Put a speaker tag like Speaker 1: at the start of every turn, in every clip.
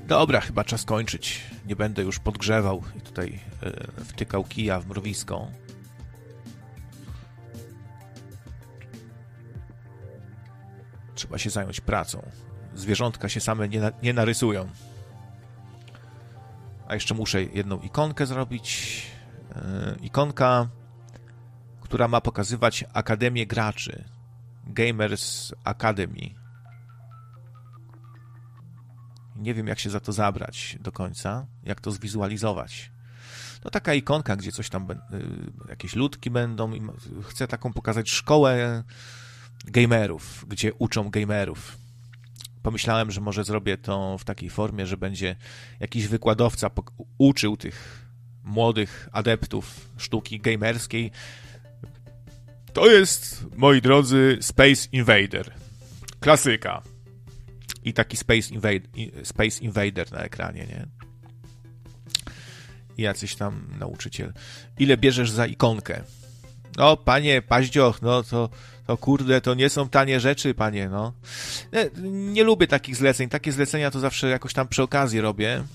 Speaker 1: Dobra, chyba czas kończyć. Nie będę już podgrzewał i tutaj wtykał kija w mrowisko. Trzeba się zająć pracą. Zwierzątka się same nie narysują. A jeszcze muszę jedną ikonkę zrobić. Ikonka, która ma pokazywać Akademię Graczy. Gamers Academy. Nie wiem, jak się za to zabrać do końca, jak to zwizualizować. No taka ikonka, gdzie coś tam, jakieś ludki będą. Chcę taką pokazać szkołę gamerów, gdzie uczą gamerów. Pomyślałem, że może zrobię to w takiej formie, że będzie jakiś wykładowca uczył tych młodych adeptów sztuki gamerskiej. To jest, moi drodzy, Space Invader. Klasyka. I taki Space Invader na ekranie, nie? I jacyś tam nauczyciel. Ile bierzesz za ikonkę? No, panie Paździoch, no to kurde, to nie są tanie rzeczy, panie, no. Nie lubię takich zleceń. Takie zlecenia to zawsze jakoś tam przy okazji robię.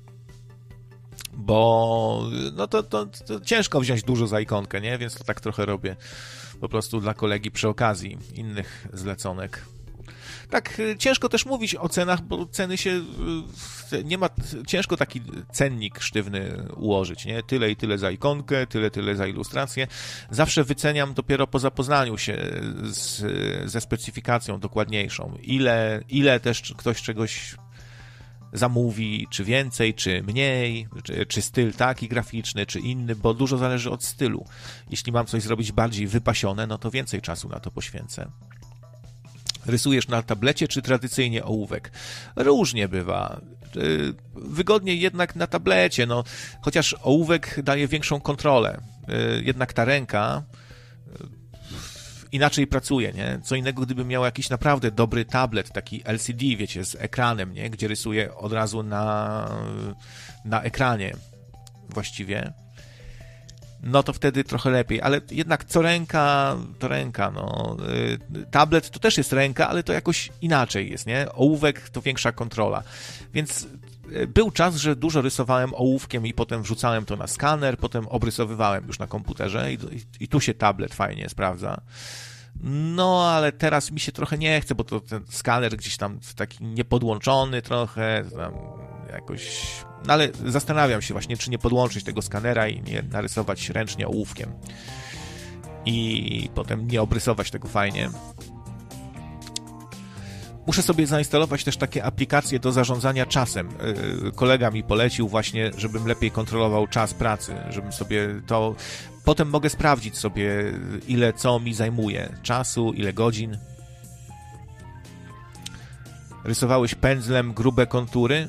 Speaker 1: Bo no to ciężko wziąć dużo za ikonkę, nie? Więc to tak trochę robię. Po prostu dla kolegi przy okazji innych zleconek. Tak, ciężko też mówić o cenach, bo ceny się nie ma, ciężko taki cennik sztywny ułożyć, nie? Tyle i tyle za ikonkę, tyle za ilustrację. Zawsze wyceniam dopiero po zapoznaniu się ze specyfikacją dokładniejszą. Ile też ktoś czegoś zamówi, czy więcej, czy mniej, czy styl taki graficzny, czy inny, bo dużo zależy od stylu. Jeśli mam coś zrobić bardziej wypasione, no to więcej czasu na to poświęcę. Rysujesz na tablecie, czy tradycyjnie ołówek? Różnie bywa. Wygodniej jednak na tablecie, no, chociaż ołówek daje większą kontrolę. Jednak ta ręka inaczej pracuje, nie? Co innego, gdybym miał jakiś naprawdę dobry tablet, taki LCD, wiecie, z ekranem, nie? Gdzie rysuję od razu na ekranie właściwie. No to wtedy trochę lepiej, ale jednak co ręka, to ręka, no. Tablet to też jest ręka, ale to jakoś inaczej jest, nie? Ołówek to większa kontrola. Więc był czas, że dużo rysowałem ołówkiem i potem wrzucałem to na skaner, potem obrysowywałem już na komputerze i tu się tablet fajnie sprawdza. No, ale teraz mi się trochę nie chce, bo to ten skaner gdzieś tam taki niepodłączony trochę, tam jakoś... No, ale zastanawiam się właśnie, czy nie podłączyć tego skanera i nie narysować ręcznie ołówkiem. I potem nie obrysować tego fajnie. Muszę sobie zainstalować też takie aplikacje do zarządzania czasem. Kolega mi polecił właśnie, żebym lepiej kontrolował czas pracy, żebym sobie to... Potem mogę sprawdzić sobie, ile co mi zajmuje czasu, ile godzin. Rysowałeś pędzlem grube kontury?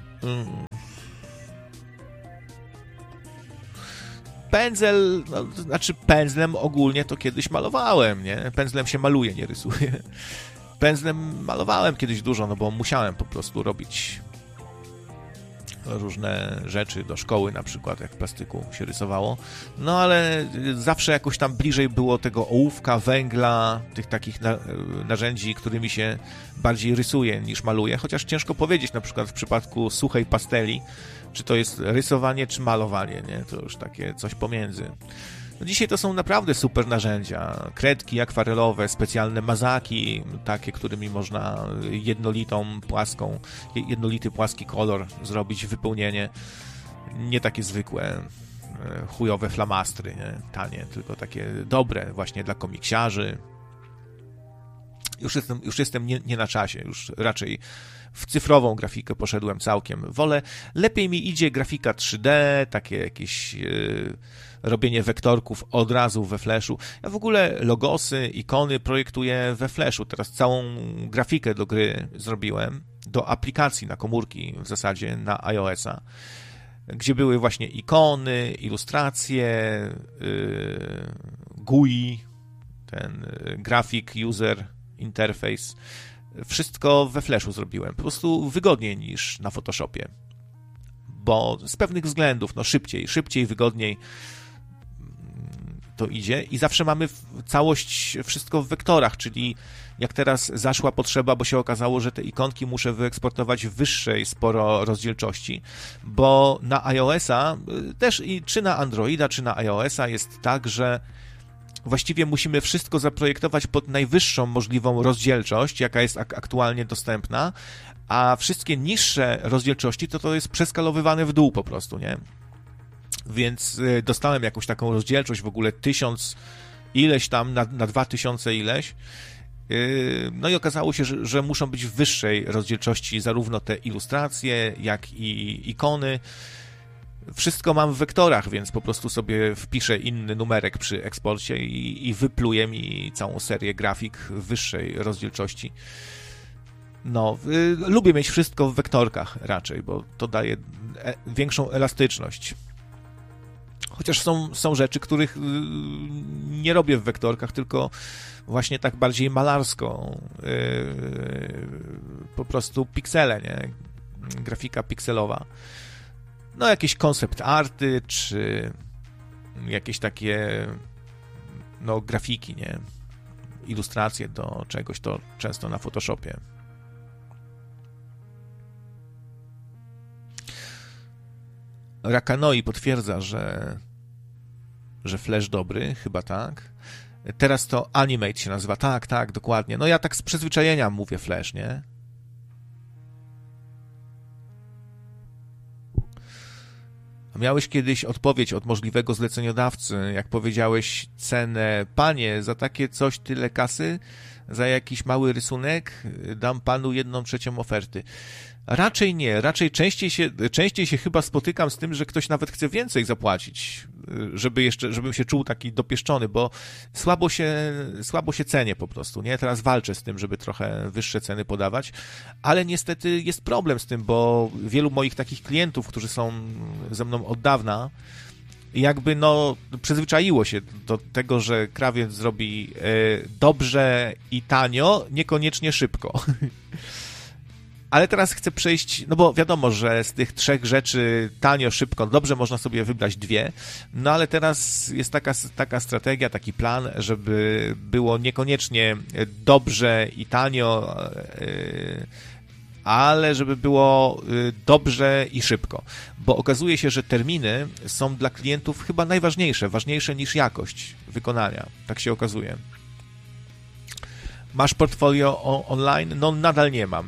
Speaker 1: Pędzel, no, to znaczy pędzlem ogólnie to kiedyś malowałem, nie? Pędzlem się maluje, nie rysuje. Pędzlem malowałem kiedyś dużo, no bo musiałem po prostu robić różne rzeczy do szkoły, na przykład jak w plastyku się rysowało. No ale zawsze jakoś tam bliżej było tego ołówka, węgla, tych takich narzędzi, którymi się bardziej rysuje niż maluje, chociaż ciężko powiedzieć na przykład w przypadku suchej pasteli, czy to jest rysowanie, czy malowanie, nie? To już takie coś pomiędzy. No dzisiaj to są naprawdę super narzędzia. Kredki akwarelowe, specjalne mazaki, takie, którymi można jednolity płaski kolor zrobić, wypełnienie. Nie takie zwykłe, chujowe flamastry, nie? Tanie, tylko takie dobre właśnie dla komiksiarzy. Już jestem nie na czasie, już raczej w cyfrową grafikę poszedłem całkiem. Lepiej mi idzie grafika 3D, takie jakieś robienie wektorków od razu we Flashu. Ja w ogóle logosy, ikony projektuję we Flashu. Teraz całą grafikę do gry zrobiłem, do aplikacji na komórki w zasadzie, na iOS-a, gdzie były właśnie ikony, ilustracje, GUI, ten Graphic User Interface. Wszystko we Flashu zrobiłem. Po prostu wygodniej niż na Photoshopie. Bo z pewnych względów, no szybciej, wygodniej. to idzie i zawsze mamy całość, wszystko w wektorach, czyli jak teraz zaszła potrzeba, bo się okazało, że te ikonki muszę wyeksportować w wyższej sporo rozdzielczości, bo na iOS-a też czy na Androida, czy na iOS-a jest tak, że właściwie musimy wszystko zaprojektować pod najwyższą możliwą rozdzielczość, jaka jest aktualnie dostępna, a wszystkie niższe rozdzielczości to jest przeskalowywane w dół po prostu, nie? Więc dostałem jakąś taką rozdzielczość w ogóle 1000 ileś tam na 2000 ileś. No i okazało się, że muszą być w wyższej rozdzielczości zarówno te ilustracje, jak i ikony. Wszystko mam w wektorach, więc po prostu sobie wpiszę inny numerek przy eksporcie i wypluje mi całą serię grafik w wyższej rozdzielczości. No, lubię mieć wszystko w wektorkach raczej, bo to daje większą elastyczność. Chociaż są rzeczy, których nie robię w wektorkach, tylko właśnie tak bardziej malarsko. Po prostu piksele, nie? Grafika pikselowa. No, jakieś koncept arty, czy jakieś takie grafiki, nie? Ilustracje do czegoś, to często na Photoshopie. Rakanoi potwierdza, że Flash dobry, chyba tak. Teraz to Animate się nazywa. Tak, dokładnie. No ja tak z przyzwyczajenia mówię Flash, nie? Miałeś kiedyś odpowiedź od możliwego zleceniodawcy, jak powiedziałeś cenę, panie, za takie coś tyle kasy, za jakiś mały rysunek dam panu 1/3 oferty. Raczej nie, raczej częściej się chyba spotykam z tym, że ktoś nawet chce więcej zapłacić, żebym się czuł taki dopieszczony, bo słabo się cenię po prostu, nie? Teraz walczę z tym, żeby trochę wyższe ceny podawać, ale niestety jest problem z tym, bo wielu moich takich klientów, którzy są ze mną od dawna, jakby przyzwyczaiło się do tego, że krawiec zrobi dobrze i tanio, niekoniecznie szybko. Ale teraz chcę przejść, no bo wiadomo, że z tych 3 rzeczy tanio, szybko, dobrze można sobie wybrać 2, no ale teraz jest taka strategia, taki plan, żeby było niekoniecznie dobrze i tanio, ale żeby było dobrze i szybko. Bo okazuje się, że terminy są dla klientów chyba najważniejsze, ważniejsze niż jakość wykonania. Tak się okazuje. Masz portfolio online? No nadal nie mam.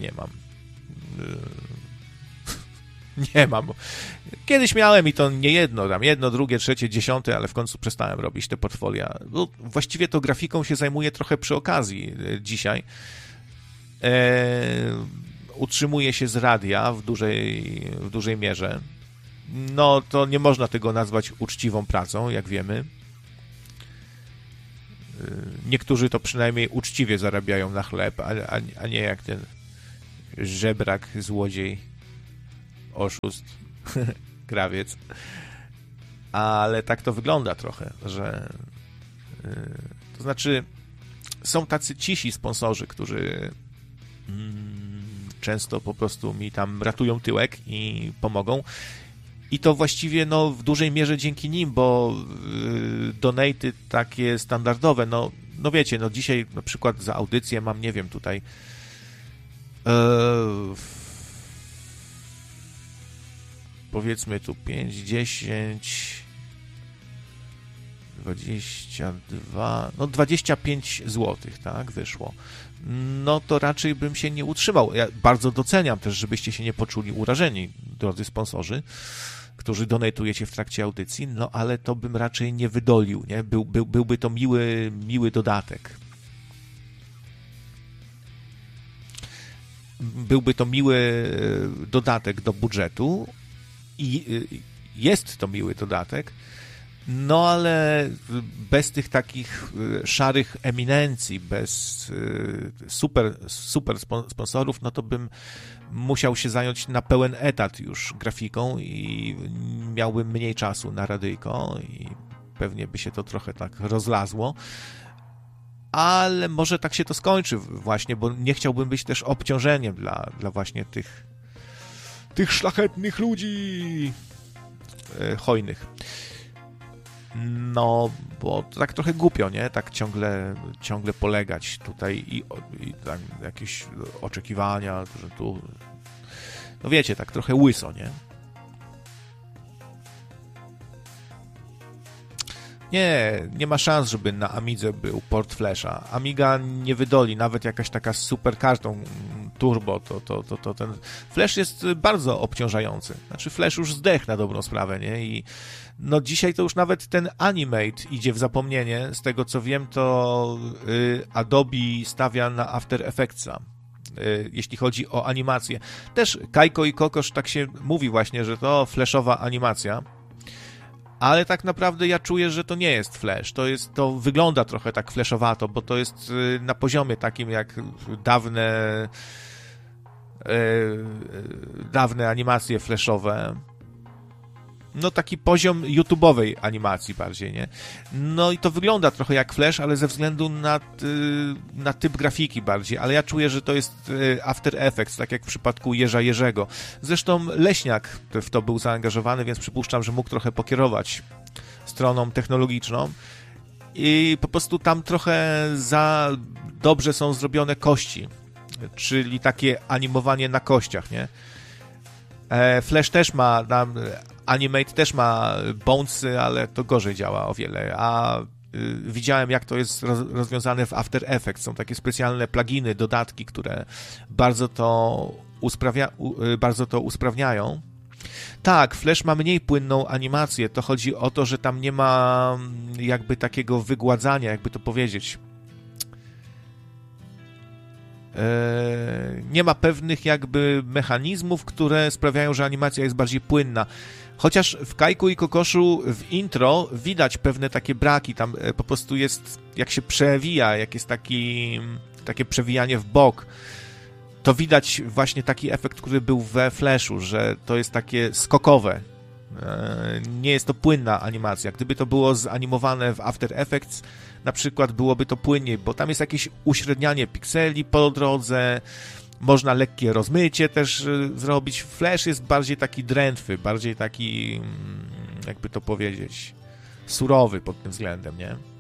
Speaker 1: Nie mam. Kiedyś miałem i to nie jedno, tam 1, 2, 3, 10, ale w końcu przestałem robić te portfolia. No, właściwie to grafiką się zajmuję trochę przy okazji dzisiaj. Utrzymuję się z radia w dużej mierze. No to nie można tego nazwać uczciwą pracą, jak wiemy. Niektórzy to przynajmniej uczciwie zarabiają na chleb, a nie jak ten żebrak, złodziej, oszust, krawiec. Ale tak to wygląda trochę, że to znaczy są tacy cisi sponsorzy, którzy często po prostu mi tam ratują tyłek i pomogą. I to właściwie w dużej mierze dzięki nim, bo donaty takie standardowe, no wiecie, dzisiaj na przykład za audycję mam, nie wiem, tutaj powiedzmy tu 5, 10, 22, 25 zł, tak, wyszło. No to raczej bym się nie utrzymał. Ja bardzo doceniam też, żebyście się nie poczuli urażeni, drodzy sponsorzy, którzy donatujecie w trakcie audycji, no ale to bym raczej nie wydolił, nie? Byłby to miły dodatek. Byłby to miły dodatek do budżetu i jest to miły dodatek, no ale bez tych takich szarych eminencji, bez super sponsorów, no to bym musiał się zająć na pełen etat już grafiką i miałbym mniej czasu na radyjko i pewnie by się to trochę tak rozlazło. Ale może tak się to skończy właśnie, bo nie chciałbym być też obciążeniem dla właśnie tych szlachetnych ludzi hojnych. No, bo to tak trochę głupio, nie? Tak ciągle polegać tutaj i tam jakieś oczekiwania, że tu... No wiecie, tak trochę łyso, nie? Nie ma szans, żeby na Amidze był port Flasha. Amiga nie wydoli, nawet jakaś taka z super kartą turbo, to ten Flash jest bardzo obciążający. Znaczy Flash już zdechł na dobrą sprawę, nie? I no dzisiaj to już nawet ten Animate idzie w zapomnienie. Z tego co wiem, to Adobe stawia na After Effectsa, jeśli chodzi o animację. Też Kajko i Kokosz tak się mówi właśnie, że to flashowa animacja. Ale tak naprawdę ja czuję, że to nie jest Flash. To wygląda trochę tak flashowato, bo to jest na poziomie takim jak dawne animacje flashowe. No taki poziom YouTube'owej animacji bardziej, nie? No i to wygląda trochę jak Flash, ale ze względu na typ grafiki bardziej, ale ja czuję, że to jest After Effects, tak jak w przypadku Jerza Jerzego. Zresztą Leśniak w to był zaangażowany, więc przypuszczam, że mógł trochę pokierować stroną technologiczną i po prostu tam trochę za dobrze są zrobione kości, czyli takie animowanie na kościach, nie? Flash też ma, Animate też ma bouncy, ale to gorzej działa o wiele, a widziałem, jak to jest rozwiązane w After Effects. Są takie specjalne pluginy, dodatki, które bardzo to usprawniają. Tak, Flash ma mniej płynną animację. To chodzi o to, że tam nie ma jakby takiego wygładzania, jakby to powiedzieć. Nie ma pewnych jakby mechanizmów, które sprawiają, że animacja jest bardziej płynna. Chociaż w Kajku i Kokoszu w intro widać pewne takie braki, tam po prostu jest, jak się przewija, jak jest takie przewijanie w bok, to widać właśnie taki efekt, który był we Flashu, że to jest takie skokowe. Nie jest to płynna animacja. Gdyby to było zanimowane w After Effects, na przykład byłoby to płynniej, bo tam jest jakieś uśrednianie pikseli po drodze, można lekkie rozmycie też zrobić. Flash jest bardziej taki drętwy, bardziej taki, jakby to powiedzieć, surowy pod tym względem, nie?